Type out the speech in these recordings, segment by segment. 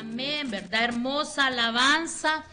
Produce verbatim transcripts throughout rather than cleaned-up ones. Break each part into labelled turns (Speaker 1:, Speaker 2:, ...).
Speaker 1: Amén, ¿verdad? Hermosa alabanza,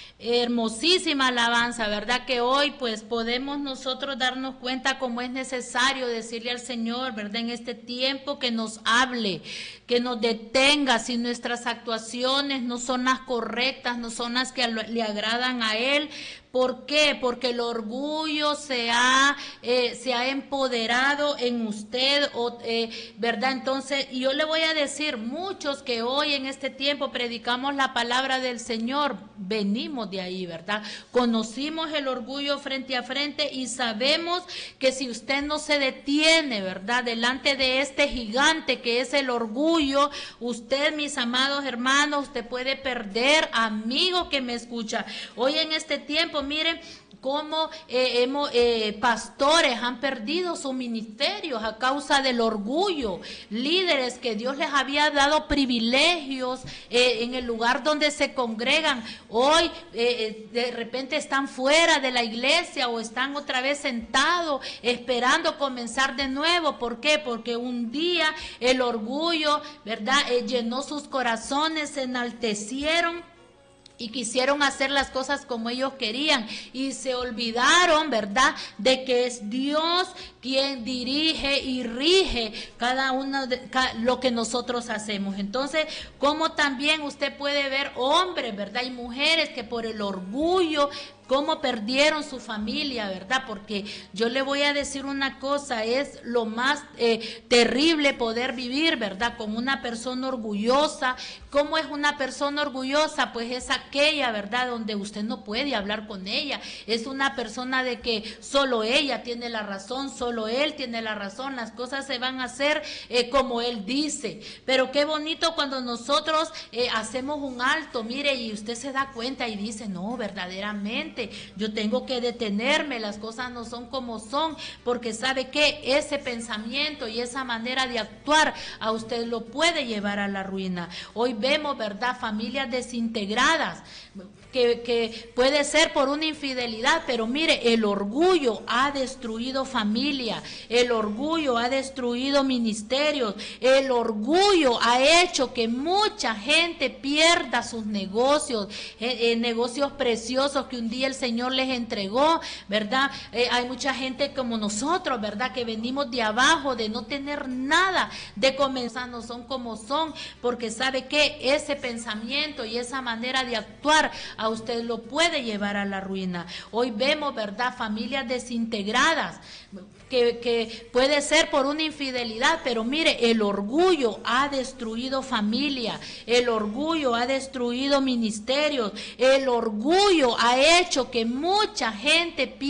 Speaker 1: hermosísima alabanza, ¿verdad? Que hoy pues podemos nosotros darnos cuenta cómo es necesario decirle al Señor, ¿verdad? En este tiempo que nos hable, que nos detenga si nuestras actuaciones no son las correctas, no son las que le agradan a Él. ¿Por qué? Porque el orgullo se ha, eh, se ha empoderado en usted, o, eh, ¿verdad? Entonces, yo le voy a decir, muchos que hoy en este tiempo predicamos la palabra del Señor, venimos de ahí, ¿verdad? Conocimos el orgullo frente a frente y sabemos que si usted no se detiene, ¿verdad? Delante de este gigante que es el orgullo, usted, mis amados hermanos, usted puede perder, amigo que me escucha. Hoy en este tiempo, miren cómo eh, hemos, eh, pastores han perdido sus ministerios a causa del orgullo, líderes que Dios les había dado privilegios eh, en el lugar donde se congregan, hoy eh, de repente están fuera de la iglesia o están otra vez sentados esperando comenzar de nuevo. ¿Por qué? Porque un día el orgullo, ¿verdad? Eh, llenó sus corazones, se enaltecieron y quisieron hacer las cosas como ellos querían y se olvidaron, ¿verdad?, de que es Dios quien dirige y rige cada uno de cada, lo que nosotros hacemos. Entonces, como también usted puede ver hombres, ¿verdad?, y mujeres que por el orgullo, cómo perdieron su familia, ¿verdad? Porque yo le voy a decir una cosa, es lo más eh, terrible poder vivir, ¿verdad?, con una persona orgullosa. ¿Cómo es una persona orgullosa? Pues es aquella, ¿verdad?, donde usted no puede hablar con ella. Es una persona de que solo ella tiene la razón, solo él tiene la razón, las cosas se van a hacer eh, como él dice. Pero qué bonito cuando nosotros eh, hacemos un alto, mire, y usted se da cuenta y dice, no, verdaderamente, yo tengo que detenerme, las cosas no son como son, porque sabe que ese pensamiento y esa manera de actuar a usted lo puede llevar a la ruina. Hoy vemos, ¿verdad?, familias desintegradas, que, que puede ser por una infidelidad, pero mire, el orgullo ha destruido familia, el orgullo ha destruido ministerios, el orgullo ha hecho que mucha gente pierda sus negocios, eh, eh, negocios preciosos que un día el Señor les entregó, ¿verdad? Eh, hay mucha gente como nosotros, ¿verdad?, que venimos de abajo, de no tener nada, de comenzar, no son como son, porque sabe que ese pensamiento y esa manera de actuar a usted lo puede llevar a la ruina. Hoy vemos, ¿verdad?, familias desintegradas, que, que puede ser por una infidelidad, pero mire, el orgullo ha destruido familia, el orgullo ha destruido ministerios, el orgullo ha hecho que mucha gente pierda